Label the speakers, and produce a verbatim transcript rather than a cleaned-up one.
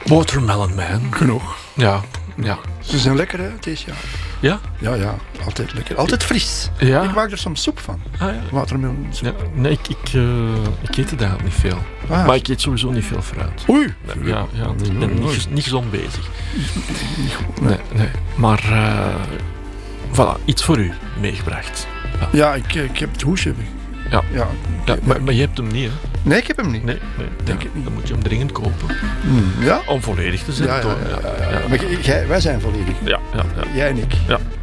Speaker 1: Watermelon Man.
Speaker 2: Genoeg.
Speaker 1: Ja, ja.
Speaker 2: Ze zijn lekker, hè, deze jaar.
Speaker 1: Ja?
Speaker 2: Ja, ja, altijd lekker. Altijd fris.
Speaker 1: Ja.
Speaker 2: Ik maak er soms soep van.
Speaker 1: Ah, ja.
Speaker 2: Watermelon soep.
Speaker 1: Ja, nee, ik, ik, uh, ik eet het eigenlijk niet veel.
Speaker 2: Ah.
Speaker 1: Maar ik eet sowieso niet veel fruit.
Speaker 2: Oei.
Speaker 1: Ja, ja, ik ben niet, gez- niet gezond bezig.
Speaker 2: Niet goed, nee.
Speaker 1: Nee, nee. Maar, uh, voilà, iets voor u meegebracht. Ja,
Speaker 2: Ja, ik, ik heb het hoesje.
Speaker 1: Ja.
Speaker 2: Ja,
Speaker 1: ja maar, maar je hebt hem niet, hè?
Speaker 2: nee, ik heb hem niet.
Speaker 1: Nee, nee.
Speaker 2: Denk
Speaker 1: ja,
Speaker 2: ik niet.
Speaker 1: dan moet je hem dringend kopen.
Speaker 2: Hmm, ja?
Speaker 1: Om volledig te zijn.
Speaker 2: Ja, ja,
Speaker 1: toch?
Speaker 2: ja, ja, ja. Maar jij- wij zijn volledig.
Speaker 1: Ja, ja, ja.
Speaker 2: Jij en ik.
Speaker 1: Ja.